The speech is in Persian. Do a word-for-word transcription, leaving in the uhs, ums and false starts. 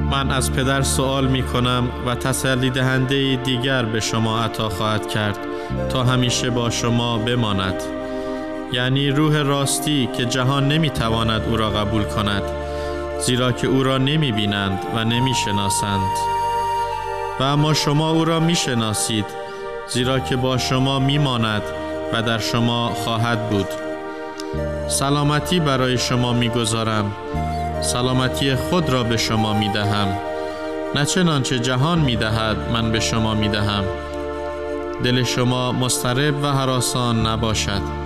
من از پدر سوال می کنم و تسلی دهنده دیگر به شما عطا خواهد کرد تا همیشه با شما بماند، یعنی روح راستی که جهان نمی تواند او را قبول کند، زیرا که او را نمی بینند و نمی شناسند. و اما شما او را می شناسید، زیرا که با شما می ماند و در شما خواهد بود. سلامتی برای شما می گذارم، سلامتی خود را به شما می دهم. نه چنانچه جهان می دهد من به شما می دهم. دل شما مضطرب و هراسان نباشد.